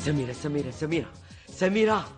سميرة.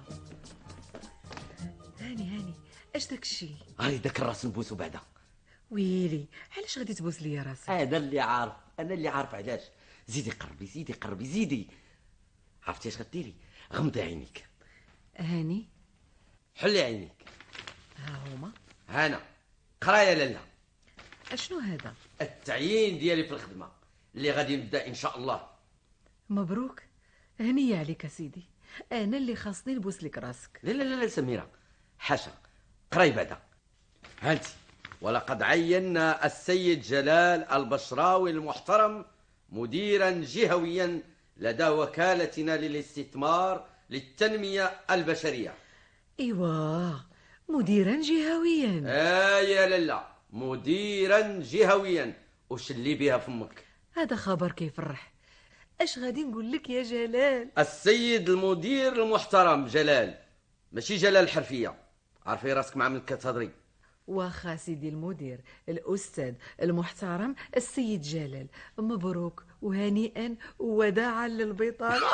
هاني اش داك الشيء؟ هاي داك الراس نبوسو بعدا. ويلي علاش غادي تبوس ليا راسك؟ انا اللي عارف علاش. زيدي قربي زيدي. عرفتي اش غديري؟ غمضي عينيك. هاني حلي عينيك. ها هما. هانا قرايه لالا. اشنو هذا؟ التعيين ديالي في الخدمه اللي غادي نبدا ان شاء الله. مبروك، هنية عليك سيدي. انا اللي خاصني نبوس لك راسك. لا سميرة، حاشا. قراي بعدا. هانتي: ولقد عينا السيد جلال البشراوي المحترم مديرا جهويا لدى وكالتنا للاستثمار للتنمية البشرية. ايوا، مديرا جهويا. يا لالا، مديرا جهويا. وش اللي بها فمك؟ هذا خبر كيفرح. اش غادي نقول لك يا جلال؟ السيد المدير المحترم جلال، ماشي جلال الحرفية. عارفي راسك مع من كتهضري. واخا سيدي المدير الاستاذ المحترم السيد جلال، مبروك وهنيئا وداعا للبطاله.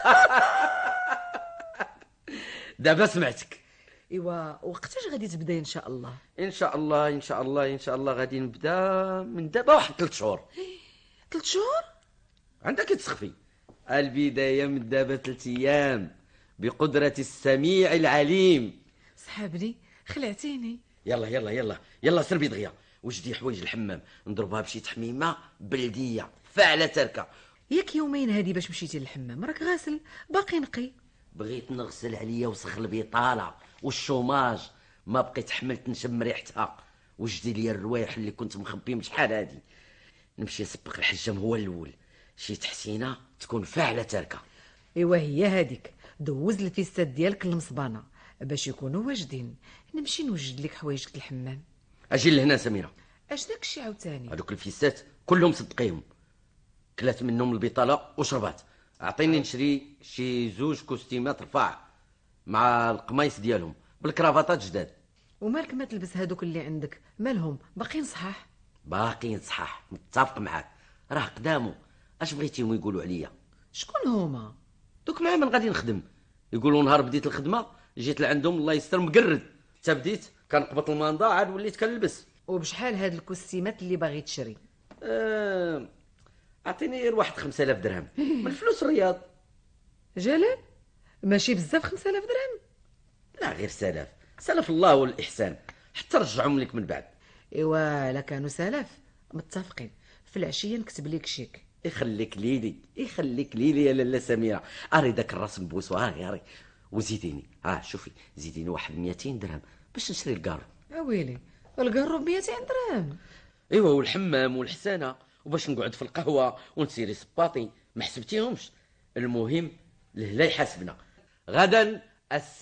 دابا سمعتك. ايوا، وقتاش غادي تبداي ان شاء الله؟ ان شاء الله غادي نبدا من دابا واحد 3 شهور. 3 شهور؟ عندك تسخفي. البدايه من دابا 3 ايام بقدره السميع العليم. سحابني، خلعتيني. يلا سربي دغيا وجدي حوايج الحمام نضربها بشي تحميمه بلديه فاعله تركه. ياك يومين هادي باش مشيتي للحمام راك غاسل باقي نقي. بغيت نغسل عليا وسخ البطاله والشوماج، ما بقيت حملت نشم ريحتها. وجدي لي الروايح اللي كنت مخبيهم شحال هادي. نمشي نسبق الحجام هو الاول، شي تحسينه تكون فاعله تركه. ايوا هي هاديك، دوز الفيستات ديالك المصبانه باش يكونوا واجدين. نمشي نوجد لك حوايجك الحمام. اجي لهنا سميره. اش داك الشيء عاوتاني؟ هذوك الفيستات كلهم صدقيهم، كلات منهم البطاله وشربات. اعطيني نشري شي 2 كوستيمات رفاع مع القميص ديالهم بالكرافطات جداد. ومالك ما تلبس هادوك اللي عندك؟ مالهم باقيين صحاح؟ باقيين صحاح، متفق معاك. راه قدامو. اش بغيتيهم يقولوا عليا؟ شكون هما؟ دوك مع من غادي نخدم يقولوا نهار بديت الخدمه جيت لعندهم الله يستر مقرد. حتى بديت كنقبط الماندا عاد وليت كنلبس. وبشحال هاد الكوستيمات اللي باغي تشري؟ اعطيني غير واحد 5000 درهم من فلوس الرياض. جلال، ماشي بزاف 5000 درهم؟ لا غير سلف الله والاحسان، حتى رجعهم لك من بعد. ايوا لا كانوا سلف متفقين، في العشيه نكتب لك شيك. يخليك ليلي يا لاله سميره. اري داك الراس نبوسو. اري وزيديني. شوفي زيديني واحد 200 درهم باش نشري الكارو. ويلي، الكارو ب 200 درهم؟ ايوا، والحمام والحسانه وباش نقعد في القهوه ونسيري صباطي ما حسبتيهمش. المهم لهلا يحاسبنا غدا